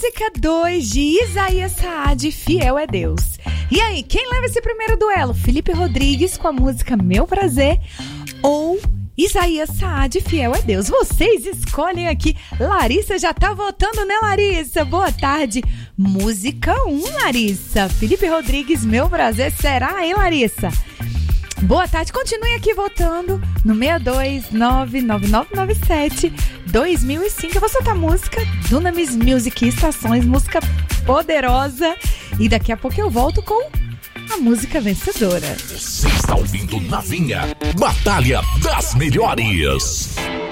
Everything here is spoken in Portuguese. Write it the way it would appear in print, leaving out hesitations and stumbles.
Música 2 de Isaías Saad, Fiel é Deus. E aí, quem leva esse primeiro duelo? Felipe Rodrigues com a música Meu Prazer ou Isaías Saad, Fiel é Deus? Vocês escolhem aqui. Larissa já tá votando, né, Larissa? Boa tarde. Música 1, Larissa. Felipe Rodrigues, Meu Prazer. Será, hein, Larissa? Boa tarde. Continue aqui votando no 6299997-2005. Eu vou soltar música Dunamis Music Estações, música poderosa. E daqui a pouco eu volto com a música vencedora. Você está ouvindo Navinha, Batalha das Melhores.